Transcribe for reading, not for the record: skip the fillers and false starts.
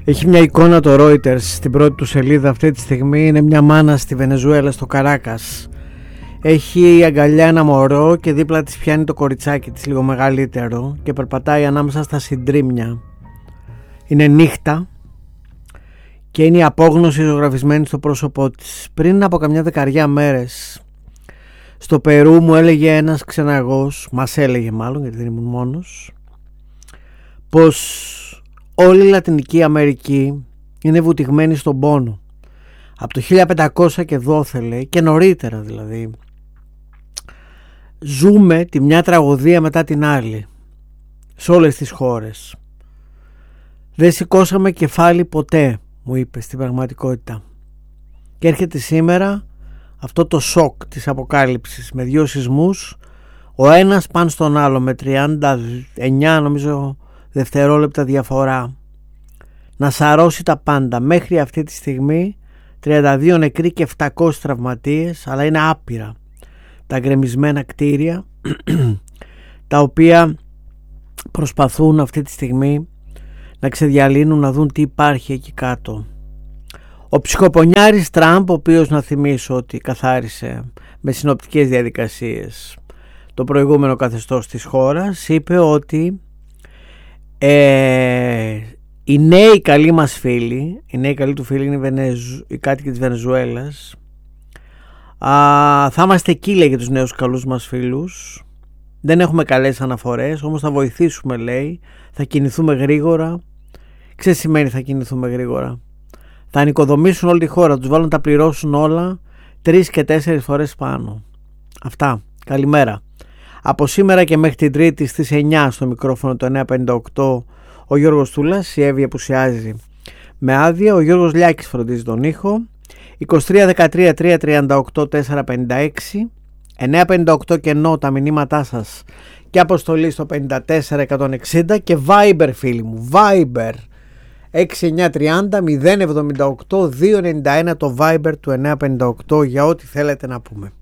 Έχει μια εικόνα το Reuters στην πρώτη του σελίδα αυτή τη στιγμή. Είναι μια μάνα στη Βενεζουέλα, στο Καράκας. Έχει αγκαλιά ένα μωρό και δίπλα της πιάνει το κοριτσάκι της, λίγο μεγαλύτερο, και περπατάει ανάμεσα στα συντρίμμια. Είναι νύχτα και είναι η απόγνωση ζωγραφισμένη στο πρόσωπό της. Πριν από καμιά δεκαριά μέρες στο Περού μου έλεγε ένας ξεναγός, μας έλεγε μάλλον γιατί δεν ήμουν μόνος, πως όλη η Λατινική Αμερική είναι βουτυγμένη στον πόνο. Από το 1500 και δόθελε, και νωρίτερα δηλαδή, ζούμε τη μια τραγωδία μετά την άλλη σε όλες τις χώρες. Δεν σηκώσαμε κεφάλι ποτέ, μου είπε, στην πραγματικότητα. Και έρχεται σήμερα αυτό το σοκ της αποκάλυψης με δύο σεισμούς, ο ένας πάνω στον άλλο με 39 νομίζω δευτερόλεπτα διαφορά, να σαρώσει τα πάντα. Μέχρι αυτή τη στιγμή 32 νεκροί και 700 τραυματίες, αλλά είναι άπειρα τα γκρεμισμένα κτίρια τα οποία προσπαθούν αυτή τη στιγμή να ξεδιαλύνουν, να δουν τι υπάρχει εκεί κάτω. Ο ψυχοπονιάρης Τραμπ, ο οποίος, να θυμίσω ότι καθάρισε με συνοπτικές διαδικασίες το προηγούμενο καθεστώς της χώρας, είπε ότι οι νέοι καλοί μας φίλοι, οι νέοι καλοί του φίλοι είναι οι κάτοικοι της Βενεζουέλας, θα είμαστε εκεί, λέει, για τους νέους καλούς μας φίλους. Δεν έχουμε καλές αναφορές, όμως θα βοηθήσουμε, λέει, θα κινηθούμε γρήγορα. Ξέρεις τι σημαίνει θα κινηθούμε γρήγορα? Θα ανοικοδομήσουν όλη τη χώρα, τους βάλουν, τα πληρώσουν όλα 3 και 4 φορές πάνω. Αυτά. Καλημέρα. Από σήμερα και μέχρι την Τρίτη στις 9 στο μικρόφωνο το 958 ο Γιώργος Τούλας, η Εύη απουσιάζει με άδεια, ο Γιώργος Λιάκης φροντίζει τον ήχο. 23 13 338 456 958 κενό τα μηνύματά σας και αποστολή στο 54 160 και Viber, φίλοι μου, Viber 6930 078 291, το Viber του 958 για ό,τι θέλετε να πούμε.